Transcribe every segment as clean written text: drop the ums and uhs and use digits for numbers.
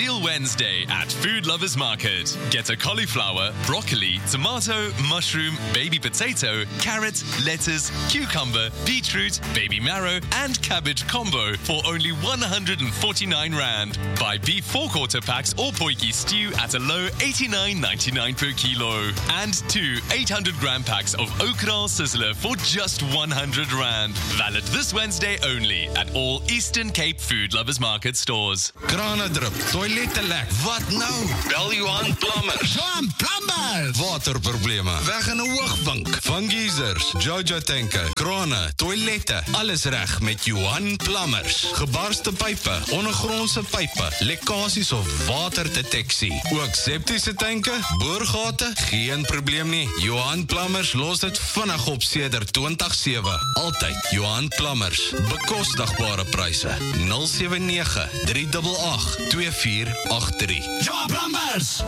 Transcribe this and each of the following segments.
Deal Wednesday at Food Lovers Market. Get a cauliflower, broccoli, tomato, mushroom, baby potato, carrot, lettuce, cucumber, beetroot, baby marrow, and cabbage combo for only 149 Rand. Buy beef 4-quarter packs or potjie stew at a low 89.99 per kilo. And 2 800-gram packs of okra sizzler for just 100 Rand. Valid this Wednesday only at all Eastern Cape Food Lovers Market stores. Krane drup, toilette lek. Wat nou? Bel Johan Plumbers. Johan Plumbers! Waterprobleme, weg in 'n hoogvink. Van geysers, Jojo tanke, krane, toilette, alles reg met Johan Plumbers. Gebarste pype, ondergrondse pype, lekkasies of waterdeteksie. Ook septiese tanke, boorgate, geen probleem nie. Johan Plumbers los dit vinnig op sedert 2007. Altyd Johan Plumbers. Bekostigbare pryse. 079 388 2483. Johan Plumbers!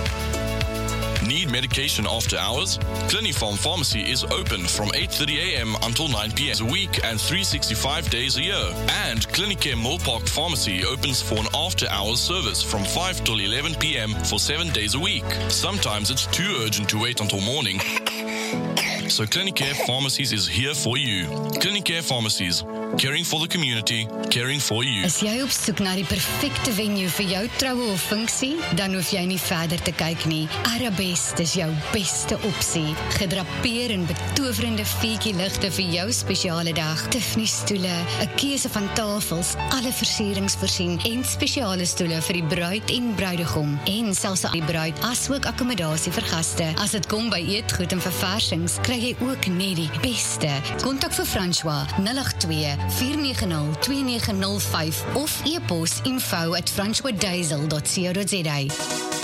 Need medication after hours? Clinifarm Pharmacy is open from 8:30 a.m. until 9 p.m. a week and 365 days a year. And Clinicare Millpark Pharmacy opens for an after-hours service from 5 till 11 p.m. for 7 days a week. Sometimes it's too urgent to wait until morning. So Clinicare Pharmacies is here for you. Clinicare Pharmacies, caring for the community, caring for you. Is jy op soek na die perfekte venue vir jou troue of funksie? Dan hoef jy nie verder te kyk nie. Arabest is jou beste opsie. Gedrapeer in betowerende feetjie-ligte vir jou spesiale dag. Tiffany stoele, 'n keuse van tafels, alle versierings voorsien en spesiale stoele vir die bruid en bruidegom en selfs die bruid asook akkommodasie vir gaste. As dit kom by eetgoed en verversings, kry jy ook net die beste. Kontak vir François 082-490-2905 of e-pos info@francoisdiesel.co.za.